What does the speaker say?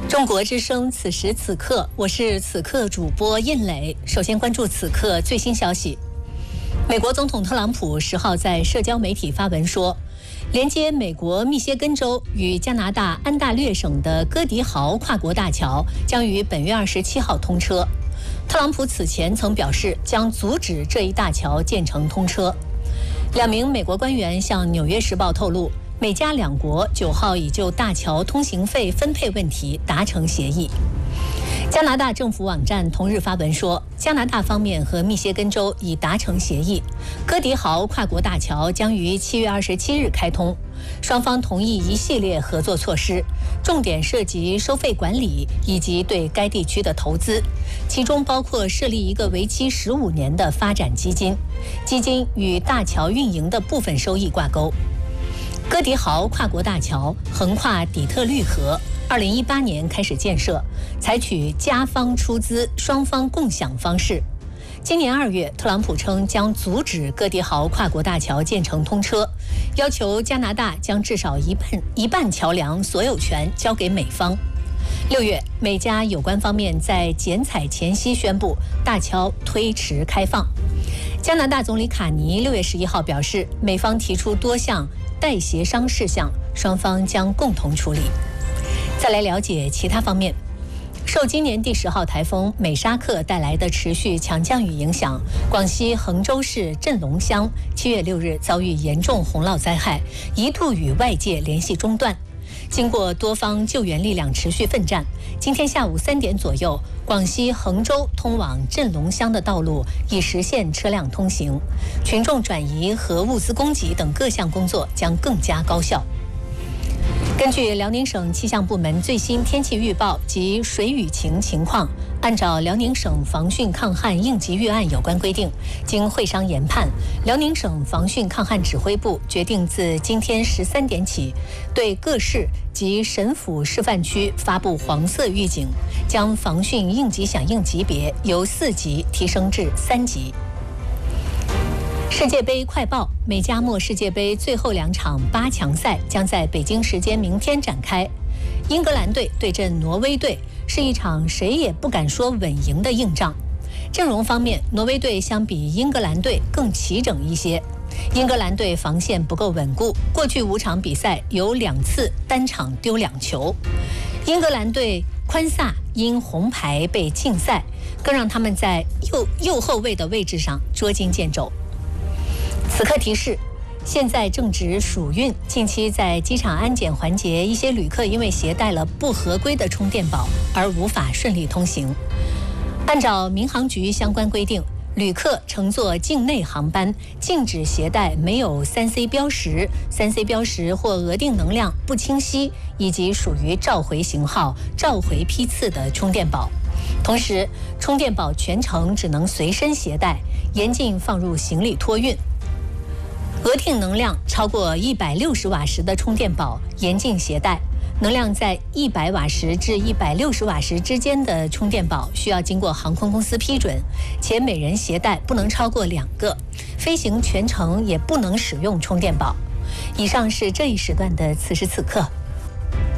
中国之声，此时此刻，我是此刻主播印磊。首先关注此刻最新消息。美国总统特朗普10号在社交媒体发文说，连接美国密歇根州与加拿大安大略省的戈迪豪跨国大桥将于本月27号通车。特朗普此前曾表示将阻止这一大桥建成通车。2名美国官员向《纽约时报》透露，美加两国9号已就大桥通行费分配问题达成协议。加拿大政府网站同日发文说，加拿大方面和密歇根州已达成协议，戈迪豪跨国大桥将于7月27日开通。双方同意一系列合作措施，重点涉及收费管理以及对该地区的投资，其中包括设立一个为期15年的发展基金，基金与大桥运营的部分收益挂钩。戈迪豪跨国大桥横跨底特律河，2018年开始建设，采取加方出资、双方共享方式。今年2月，特朗普称将阻止戈迪豪跨国大桥建成通车，要求加拿大将至少一半桥梁所有权交给美方。6月，美加有关方面在剪彩前夕宣布大桥推迟开放。加拿大总理卡尼6月11号表示，美方提出多项待协商事项，双方将共同处理。再来了解其他方面。受今年第10号台风美沙克带来的持续强降雨影响，广西衡州市镇龙乡7月6日遭遇严重洪涝灾害，一度与外界联系中断。经过多方救援力量持续奋战，今天下午3点左右，广西衡州通往镇龙乡的道路已实现车辆通行，群众转移和物资供给等各项工作将更加高效。根据辽宁省气象部门最新天气预报及水雨情况，按照辽宁省防汛抗旱应急预案有关规定，经会商研判，辽宁省防汛抗旱指挥部决定自今天13点起，对各市及省府示范区发布黄色预警，将防汛应急响应级别由4级提升至3级。世界杯快报：美加墨世界杯最后2场8强赛将在北京时间明天展开。英格兰队对阵挪威队是一场谁也不敢说稳赢的硬仗。阵容方面，挪威队相比英格兰队更齐整一些。英格兰队防线不够稳固，过去5场比赛有2次单场丢2球。英格兰队宽萨因红牌被禁赛，更让他们在右后卫的位置上捉襟见肘。此刻提示，现在正值暑运，近期在机场安检环节，一些旅客因为携带了不合规的充电宝而无法顺利通行。按照民航局相关规定，旅客乘坐境内航班禁止携带没有3C 标识、3C 标识或额定能量不清晰以及属于召回型号、召回批次的充电宝。同时，充电宝全程只能随身携带，严禁放入行李托运。额定能量超过160瓦时的充电宝严禁携带，能量在100瓦时至160瓦时之间的充电宝需要经过航空公司批准，且每人携带不能超过2个，飞行全程也不能使用充电宝。以上是这一时段的此时此刻，